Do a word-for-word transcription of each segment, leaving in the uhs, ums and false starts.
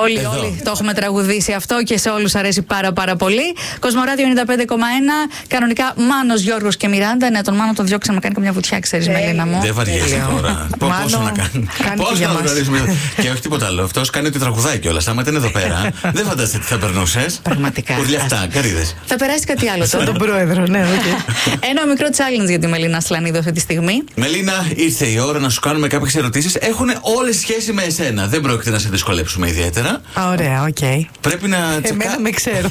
Όλοι, όλοι το έχουμε τραγουδήσει αυτό και σε όλους αρέσει πάρα πάρα πολύ. Κοσμοράδιο ενενήντα πέντε κόμμα ένα. Κανονικά Μάνος, Γιώργος και Μιράντα. Ναι, τον Μάνο τον διώξαμε να κάνει καμιά βουτιά, ξέρεις, Μελίνα μου. Δεν βαριέσαι τώρα. Πόσο να κάνει. Πώς να γνωρίζουμε. Και όχι τίποτα άλλο. Αυτός κάνει ότι τραγουδάει κιόλας. Άμα ήταν εδώ πέρα, δεν φαντάζεσαι τι θα περνούσες. Πραγματικά. Κουρλιαφτά, καρύδες. Θα περάσει κάτι άλλο τώρα. Τον πρόεδρο, ναι, Ένα μικρό challenge για τη Μελίνα Ασλανίδου αυτή τη στιγμή. Μελίνα, ήρθε η ώρα να σου κάνουμε κάποιες ερωτήσεις. Έχουν όλες σχέση με εσένα. Δεν πρόκειται να σε δυσκολέψουμε ιδιαίτερα. Α, ωραία, οκ. Okay. Πρέπει να τσεκά... Εμένα με ξέρω.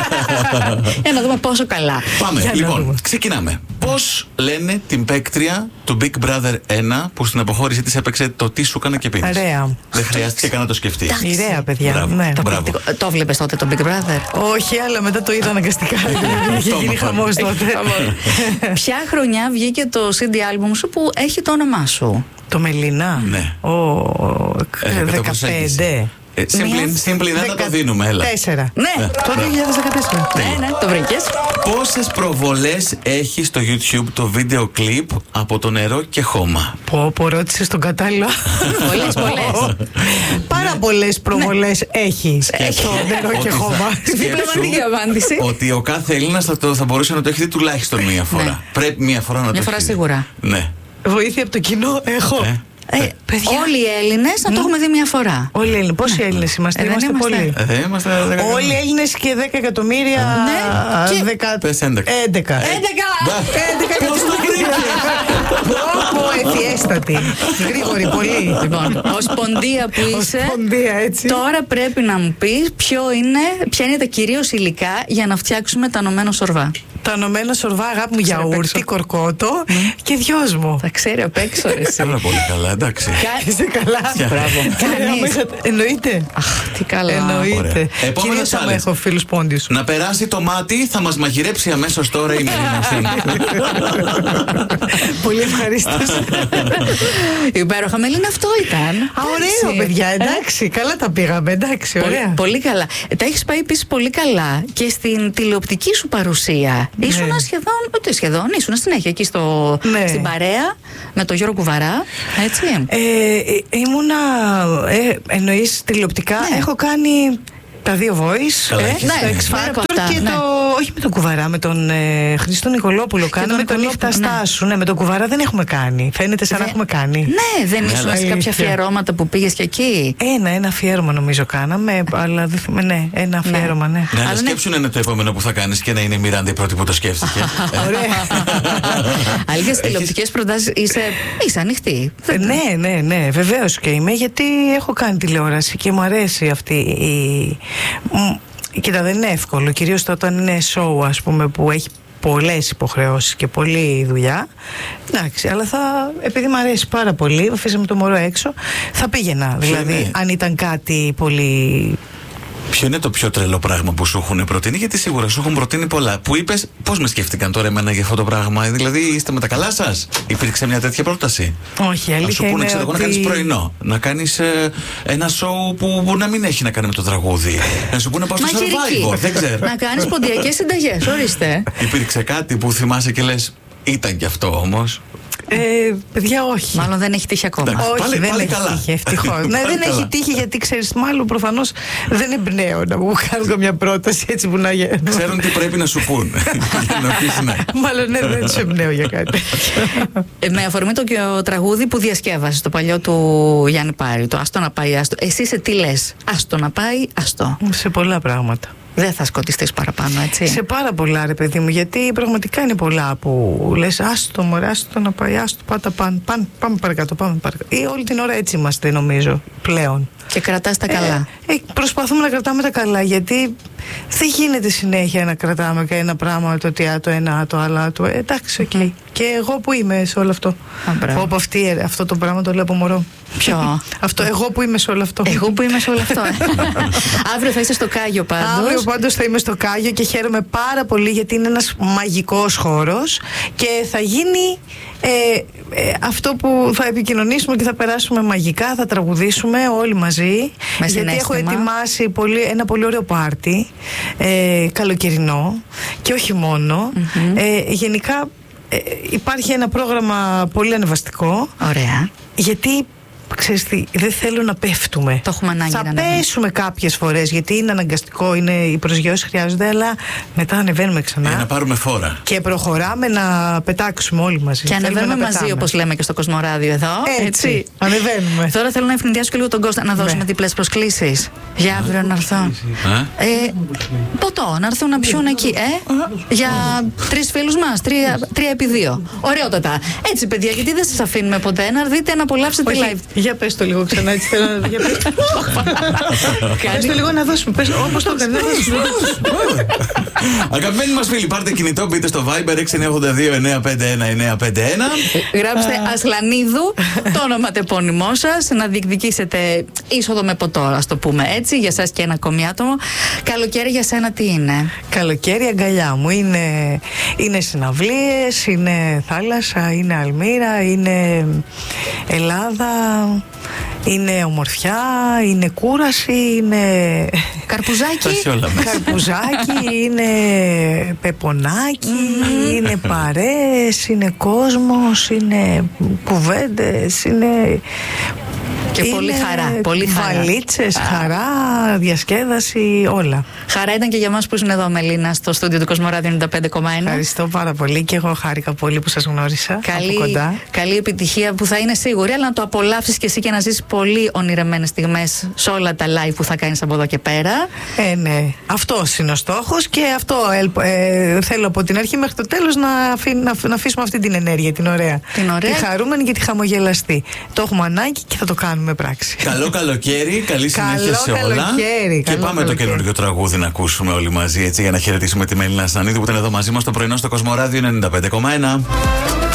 Για να δούμε πόσο καλά. Πάμε, για λοιπόν, ξεκινάμε. Πώς λένε την παίκτρια του Big Brother ένα που στην αποχώρησή της έπαιξε το τι σου έκανα και πίνεις? Ωραία. Δεν χρειάστηκε καν να το σκεφτεί. Ωραία, παιδιά. Μπράβο. Ναι. Το, πρακτικό... το βλέπεις τότε το Big Brother? Όχι, αλλά μετά το είδα αναγκαστικά. Είχε γίνει χαμός τότε. Ποια χρονιά βγήκε το σι ντι άλμπουμ σου που έχει το όνομά σου? Το Μελίνα. Ναι. Ο δεκαπέντε. Σύμπλη να το δίνουμε, έλα. Τέσσερα. Ναι, το δύο χιλιάδες δεκατέσσερα. Ναι, ναι, το βρήκες. Πόσες προβολές έχει στο YouTube το βίντεο κλιπ από το νερό και χώμα? Πω, πω, ρώτησες τον κατάλληλο. Πολλές, πολλές. Πάρα πολλές προβολές έχει το νερό και χώμα. Διπλωματική απάντηση. Ότι ο κάθε Έλληνας θα, το, θα μπορούσε να το έχει δει τουλάχιστον μία φορά. Ναι. Πρέπει μία φορά να Μια το φορά έχει δει. σίγουρα. Ναι. Βοήθεια από το κοινό έχω. Ε. Ε, παιδιά. Όλοι οι Έλληνες να το έχουμε δει μια φορά. Όλοι οι Έλληνες. Πόσοι Έλληνες είμαστε? Ε, δεν Είμαστε είμαστε. πολλοί. Ε, δεν είμαστε δέκα. Όλοι οι Έλληνες και δέκα εκατομμύρια. Ναι, και- δεκα- Πες έντεκα. έντεκα. έντεκα! έντεκα εκατομμύρια. Πω, εφιέστατη. Γρήγορη, πολύ. Λοιπόν, ως ποντία που Ως είσαι, ποντία, έτσι. τώρα πρέπει να μου πεις ποιο είναι, ποια είναι τα κυρίως υλικά για να φτιάξουμε τα Νομένο Σορβά. Τα Ενωμένα Σορβά, αγάπη μου, Ξέρω απ' γιαούρτι, έξω. κορκότο και δυόσμο. Θα ξέρει απ' έξω, ρε εσύ. Πάρα πολύ καλά, εντάξει. Είσαι καλά. Μπράβο. Κανείς. Εννοείται. Αχ, τι καλά. Εννοείται. Ωραία. Επόμενο Κυρίως άμα challenge. έχω φίλους πόντιους. Να περάσει το μάτι, θα μας μαγειρέψει αμέσως τώρα η Μελίνα. Πολύ ευχαρίστηση. Υπέροχα, Μελίνα, αυτό ήταν. Α, ωραίο, Εντάξει. παιδιά, εντάξει. Καλά τα πήγαμε, εντάξει, Πολύ, ωραία. πολύ καλά. Ε, Τα έχεις πάει επίσης πολύ καλά και στην τηλεοπτική σου παρουσία. Ναι. Ήσουν σχεδόν, ούτε σχεδόν, ήσουν συνέχεια εκεί στο, Ναι. στην παρέα με τον Γιώργο Κουβαρά. Έτσι. Ε, ε, ήμουνα. Ε, εννοείς τηλεοπτικά. Ναι. Έχω κάνει τα δύο voice. Καλά, ε, έχεις. στο Ναι, X πέρα από Factor αυτά, και ναι. το. Όχι με τον Κουβαρά, με τον ε, Χρήστο Νικολόπουλο. Κάναμε τον Νικολόπουλο, νύχτα ναι. στάσου. Ναι, με τον Κουβαρά δεν έχουμε κάνει. Φαίνεται σαν να Δε- έχουμε κάνει. Ναι, δεν ήσουν σε αλήθεια. κάποια αφιερώματα που πήγες και εκεί. Ένα, ένα αφιέρωμα νομίζω κάναμε, αλλά δεν θυμάμαι. Ναι, ένα αφιέρωμα, ναι. Ναι, αλλά Αλλά ναι. σκέψου να είναι το επόμενο που θα κάνεις και να είναι η Μιράντα η πρώτη που το σκέφτηκε. Ωραία. Αλήθεια, στις τηλεοπτικές προτάσεις είσαι, είσαι ανοιχτή. Ε, ναι, ναι, ναι, βεβαίως και είμαι, γιατί έχω κάνει τηλεόραση και μου αρέσει αυτή η. Μ, Κοίτα, δεν είναι εύκολο, κυρίως όταν είναι show, ας πούμε, που έχει πολλές υποχρεώσεις και πολλή δουλειά. Εντάξει, αλλά θα, επειδή μου αρέσει πάρα πολύ, αφήσαμε το μωρό έξω, θα πήγαινα. Δηλαδή, είναι? αν ήταν κάτι πολύ. Ποιο είναι το πιο τρελό πράγμα που σου έχουν προτείνει? Γιατί σίγουρα σου έχουν προτείνει πολλά. Που είπες, πώς με σκέφτηκαν τώρα εμένα για αυτό το πράγμα? Δηλαδή, είστε με τα καλά σας? Υπήρξε μια τέτοια πρόταση? Όχι, αλήθεια Να σου πούνε, είναι ξέρω εγώ, ότι... να κάνεις πρωινό. Να κάνεις ε, ένα σοου που μπορεί να μην έχει να κάνει με το τραγούδι. Να σου πούνε να πάω στο Μαγειρική. Survivor. Δεν ξέρω. Να κάνεις ποντιακές συνταγές, ορίστε. Υπήρξε κάτι που θυμάσαι και λες, ήταν κι αυτό όμως? Ε, παιδιά, όχι. Μάλλον δεν έχει τύχει ακόμα. Εντάξει. Όχι, Πάλι- δεν πάλι έχει καλά. τύχει, ευτυχώς. Πάλι Ναι, δεν καλά. έχει τύχει γιατί ξέρεις, μάλλον προφανώς δεν εμπνέω να μου κάνουν καμιά πρόταση έτσι που να γίνει. Ξέρουν τι πρέπει να σου πούν. Για να πεις ναι. Μάλλον ναι, δεν του εμπνέω για κάτι. Ε, με αφορμή το και ο τραγούδι που διασκεύασε, το παλιό του Γιάννη Πάρη, το Άστο να πάει, άστο. Εσύ σε τι λες? Άστο να πάει, άστο. Σε πολλά πράγματα. Δεν θα σκοτιστείς παραπάνω, έτσι. Σε πάρα πολλά, ρε παιδί μου, γιατί πραγματικά είναι πολλά που λες άστο μωρέ, άστο να πάει, άστο πάτα πάνε, πάνε, πάμε παρακάτω, πάμε παρακάτω. Ή όλη την ώρα έτσι είμαστε νομίζω πλέον. Και κρατάς τα καλά. Ε, ε, προσπαθούμε να κρατάμε τα καλά, γιατί δεν γίνεται συνέχεια να κρατάμε και ένα πράγμα, το τι, α, το ένα, το άλλο. Το, ε, εντάξει, οκ. Okay. Και εγώ που είμαι σε όλο αυτό. μπράβο. Όπου αυτή, αυτό το πράγμα το λέω από μωρό. Ποιο? Αυτό, εγώ που είμαι σε όλο αυτό. Εγώ που είμαι σε όλο αυτό. Αύριο θα είσαι στο Κάγιο πάντως. Αύριο πάντως θα είμαι στο Κάγιο και χαίρομαι πάρα πολύ γιατί είναι ένας μαγικός χώρος και θα γίνει ε, ε, αυτό που θα επικοινωνήσουμε και θα περάσουμε μαγικά, θα τραγουδήσουμε όλοι μαζί. Με γιατί έχω συναίσθημα. ετοιμάσει πολύ, ένα πολύ ωραίο πάρτι ε, καλοκαιρινό και όχι μόνο. Mm-hmm. Ε, γενικά ε, υπάρχει ένα πρόγραμμα πολύ ανεβαστικό. Ωραία. Γιατί ξέρεις τι, δεν θέλω να πέφτουμε. Το έχουμε ανάγκη θα να ανεβαίνουμε. πέσουμε κάποιες φορές, γιατί είναι αναγκαστικό, είναι, οι προσγειώσεις χρειάζονται, αλλά μετά ανεβαίνουμε ξανά. Για να πάρουμε φόρα. Και προχωράμε να πετάξουμε όλοι μαζί. Και ανεβαίνουμε μαζί, όπως λέμε και στο Κοσμοράδιο εδώ. Έτσι, έτσι. Ανεβαίνουμε. Τώρα θέλω να ευνηδιάσω και λίγο τον Κώστα, να δώσουμε Ναι. διπλές προσκλήσεις. Για αύριο να έρθω. Ε, ποτό, να έρθουν να πιούν εκεί, ε. Για τρεις φίλους μας, τρία, τρία επί δύο. Ωραιότατα. Έτσι, παιδιά, γιατί δεν σας αφήνουμε ποτέ να δείτε να απολαύσετε Όχι, live. για πες το λίγο ξανά, έτσι θέλω να για πες. Πες το λίγο να δώσουμε, πες όπως το έκανε. Αγαπημένοι μας φίλοι, πάρτε κινητό, μπείτε στο Viber έξι εννιά οκτώ δύο εννιά πέντε ένα εννιά πέντε ένα. Γράψτε Ασλανίδου, το όνομα τεπώνυμό σας, να διεκδικήσετε είσοδο με ποτό, ας το πούμε έτσι, για σας και ένα ακόμη άτομο. Καλοκαίρι για σένα τι είναι? Καλοκαίρι αγκαλιά μου. Είναι, είναι συναυλίες, είναι θάλασσα, είναι Αλμύρα, είναι Ελλάδα, είναι ομορφιά, είναι κούραση, είναι Καρπουζάκι. Έχει όλα μέσα. καρπουζάκι, είναι πεπονάκι, είναι παρέες, είναι κόσμος, είναι κουβέντες, είναι... Και πολύ χαρά, πολύ χαρά. Βαλίτσες, χαρά, διασκέδαση, όλα. Χαρά ήταν και για μας που ήσουν εδώ, Μελίνα, στο στούντιο του Κοσμοράδιο ενενήντα πέντε κόμμα ένα. Ευχαριστώ πάρα πολύ και εγώ χάρηκα πολύ που σας γνώρισα Καλή, από κοντά. καλή επιτυχία που θα είναι σίγουρη, αλλά να το απολαύσεις και εσύ και να ζήσεις πολύ ονειρεμένες στιγμές σε όλα τα live που θα κάνεις από εδώ και πέρα. Ε, ναι. Αυτός είναι ο στόχος και αυτό ελπ- ε, θέλω από την αρχή μέχρι το τέλος να, αφή, να, να αφήσουμε αυτή την ενέργεια, την ωραία. Την ωραία. Τη χαρούμενη και τη χαμογελαστή. Το έχουμε ανάγκη και θα το κάνουμε πράξη. Καλό καλοκαίρι, καλή συνέχεια Καλό σε όλα. καλοκαίρι, Και καλό πάμε το καλοκαίρι. καινούργιο τραγούδι να ακούσουμε όλοι μαζί, έτσι, για να χαιρετήσουμε τη Μελίνα Ασλανίδου που ήταν εδώ μαζί μας στο πρωινό στο Κοσμοράδιο ενενήντα πέντε κόμμα ένα.